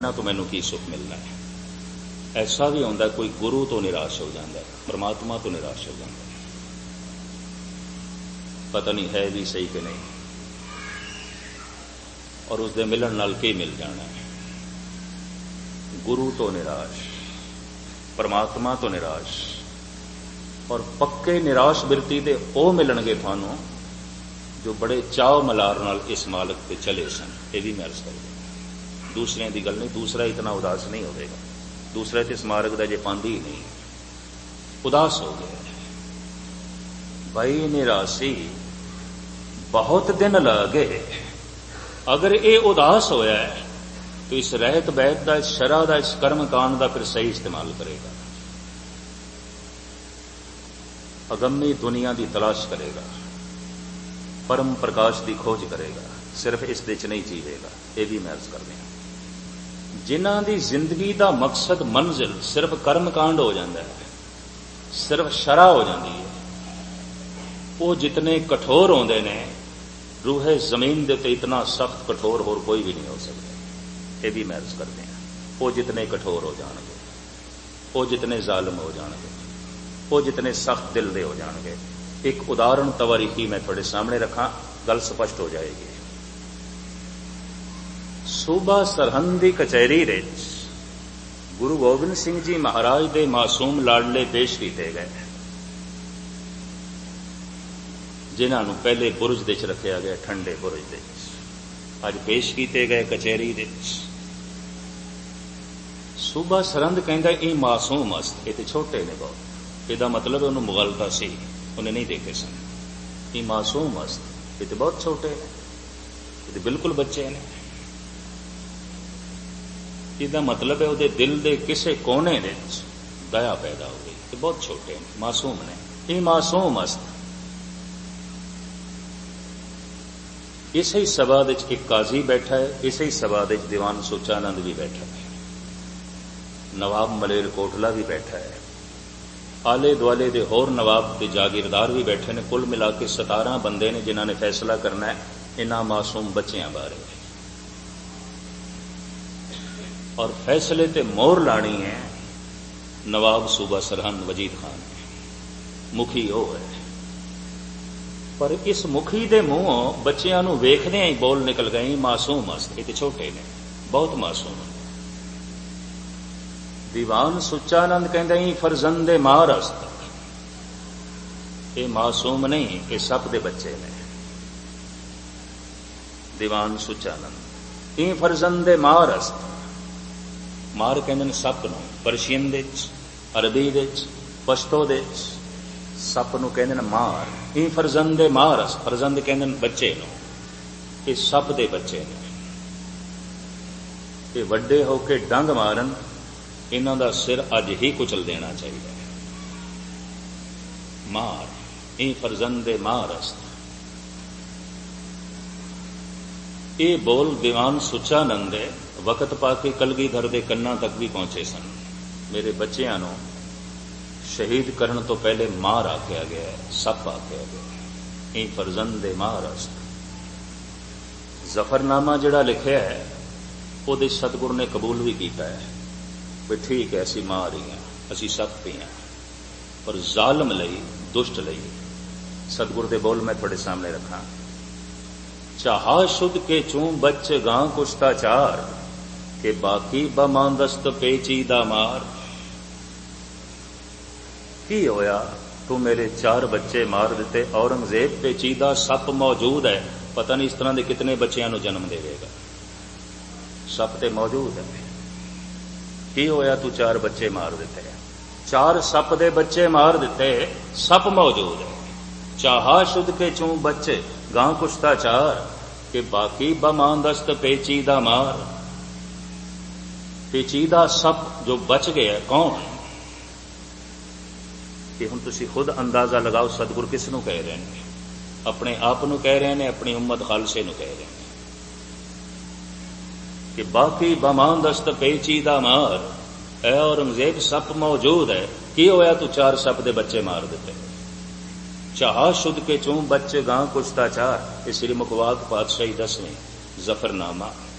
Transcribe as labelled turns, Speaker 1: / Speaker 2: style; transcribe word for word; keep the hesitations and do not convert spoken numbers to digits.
Speaker 1: तो मैनू की सुख मिलना है। ऐसा भी होंदा कोई गुरु तो निराश हो जाता है, परमात्मा तो निराश हो जाता है, पता नहीं है भी सही कि नहीं, और उसके मिलन नाल के मिल जाना है। गुरु तो निराश, परमात्मा तो निराश, और पक्के निराश बिरती दे ओ मिलणगे थानू जो बड़े चाव मलार नाल इस मालक पे चले सन। ये भी मैं अर्ज कर दूसरे की गल नहीं, दूसरा इतना उदास नहीं होगा, दूसरा तो इस मार्ग का जे पांदी ही नहीं, उदास हो गया भाई निराशी बहुत दिन लगे। अगर ये उदास होया है तो इस रहत बैत का, इस शरा का, इस कर्म कांड का फिर सही इस्तेमाल करेगा, अगम्य दुनिया की तलाश करेगा, परम प्रकाश की खोज करेगा, सिर्फ इस दे च नहीं जीवेगा। यह भी मैं अर्ज कर रहा। जिन्हां दी जिंदगी का मकसद मंजिल सिर्फ कर्म कांड हो जाता है, सिर्फ शरा हो जाती है, वो जितने कठोर होंदे ने रूहे जमीन दे ते इतना सख्त कठोर होर कोई भी नहीं हो सकता। ये भी मैं अर्ज करते हैं। वो जितने कठोर हो जाएंगे, वो जितने जालिम हो जाएंगे, वो जितने सख्त दिल दे हो जाएंगे। एक उदाहरण तवारीखी मैं थोड़े सामने रखा, गल स्पष्ट हो जाएगी। सूबा सरहंद दी कचहरी दे गुरु गोबिंद सिंह जी महाराज दे मासूम लाडले पेश किए गए, जिन्होंने पहले बुरज दे च रखा गया, ठंडे बुरज दे अज पेश किए गए कचहरी दे। सूबा सरहंद कहता ये मासूम मस्त, ये तो छोटे ने बहुत, यदा मतलब उन्होंने मुगलता सी, उन्हें नहीं देखे सन। ये मासूम मस्त, ये तो बहुत छोटे ने, ये तो बिल्कुल बच्चे ने। इसका मतलब है उहदे दिल दे किसे कोने दे दया पैदा हो गई। ये बहुत छोटे ने, मासूम ने, ये मासूम मस्त। इसे ही सभा दे एक काजी बैठा है, इसे ही सभा दे दीवान सुचानंद भी बैठा है, नवाब मलेर कोटला भी बैठा है, आले दुआले दे होर नवाब के जागीरदार भी बैठे ने। कुल मिला के सतारह बंदे ने जिन्होंने फैसला करना है इन्हां मासूम बच्चियां बारे, और फैसले ते मोहर लानी है नवाब सूबा सरहंद वजीद खान, मुखी वो है। पर इस मुखी दे मुंहों बच्चियां नूं वेखदे ही बोल निकल गए मासूम मस्त, ये छोटे ने, बहुत मासूम। दीवान सुचानंद कहते ही फरजंदे मारस्त, ये मासूम नहीं, ये सप दे बच्चे ने। दीवान सुचानंद ये फरजंदे मारस्त, मार कहते हैं सप नूं, परशियन दे अरबी दे पश्तो दे सप नूं कहते हैं मार। ये फरजंदे मारस, फरजंद कहते हैं बच्चे नूं, ये सप दे बच्चे ने। ये वड्डे होके डंग मारन, इन्हां दा सिर अज ही कुचल देना चाहिए। मार ये फरजंदे मारस, ये बोल दीवान सुचानंद वक्त पाके कलगीधर दे कन्ना तक भी पहुंचे सन। मेरे बच्चियां नूं शहीद करने तो पहले मार आख्या गया है, सप आख्या गया। ये फरजंदे मारस जफरनामा जिहड़ा लिखिया है उहदे सतगुर ने कबूल भी किया है भी ठीक है, असी मार ही हैं, असी सप ही हैं। पर जालम लई, दुष्ट लई सतगुर दे बोल मैं थोड़े सामने रखा। चाहा शुद्ध के चूं बच गां कुश्ता चार, के बाकी बमांदस्त पेचीदा मार। की होया तू मेरे चार बच्चे मार दिते, औरंगजेब पेचीदा सप मौजूद है, पता नहीं इस तरह के कितने बच्चों को जन्म देगा। सप ते मौजूद है, की होया तू चार बच्चे मार दिते, चार सप दे बच्चे मार दिते, सप मौजूद है। चाहा शुद्ध के चूं बच्चे गां कुश्ता चार, के बाकी बमांदस्त पेचीदा मार। पेचीदा सप जो बच गया कौन? कि हुण तुसीं खुद अंदाजा लगाओ सतगुर किस नूं कह रहे हैं? अपने आप नूं कह रहे हैं, अपनी उम्मत खालसे नूं कह रहे हैं कि बाकी बमांदस्त पेचीदा मार। ऐ औरंगजेब सप मौजूद है, की होया तू चार सप दे बच्चे मार दिते। चाह शुद्ध के चूं बच्चे गां कुश्ता चार। ये श्री मुखवाक पातशाही दसवें जफरनामा।